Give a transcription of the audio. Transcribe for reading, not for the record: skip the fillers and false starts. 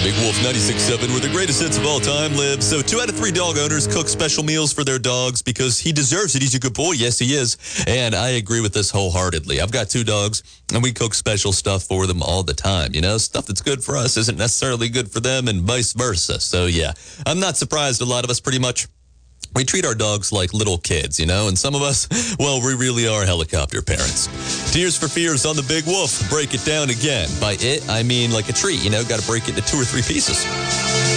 Big Wolf 96.7, where the greatest hits of all time live. So 2 out of 3 dog owners cook special meals for their dogs because he deserves it. He's a good boy. Yes, he is. And I agree with this wholeheartedly. I've got 2 dogs, and we cook special stuff for them all the time. You know, stuff that's good for us isn't necessarily good for them and vice versa. So, yeah, I'm not surprised a lot of us pretty much we treat our dogs like little kids, you know, and some of us, well, we really are helicopter parents. Tears for Fears on the Big Wolf. Break it down again. By it, I mean like a treat, you know, got to break it into 2 or 3 pieces.